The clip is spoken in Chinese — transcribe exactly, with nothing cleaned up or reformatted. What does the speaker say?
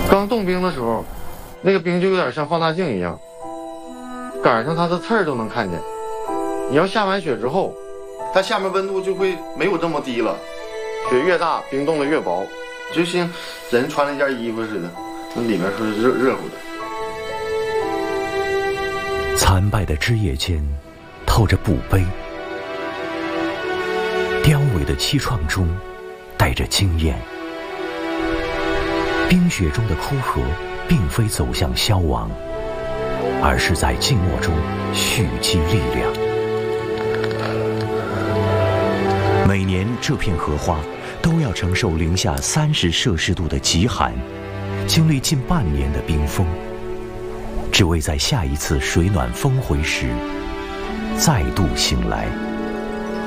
刚冻冰的时候，那个冰就有点像放大镜一样，赶上它的刺儿都能看见。你要下完雪之后，它下面温度就会没有这么低了，雪越大，冰冻的越薄，就像人穿了一件衣服似的，那里面是热热乎的。 残败的枝叶间透着不悲，凋萎的凄怆中带着惊艳。冰雪中的枯荷并非走向消亡，而是在静默中蓄积力量。每年这片荷花都要承受零下三十摄氏度的极寒，经历近半年的冰封，只为在下一次水暖峰回时再度醒来。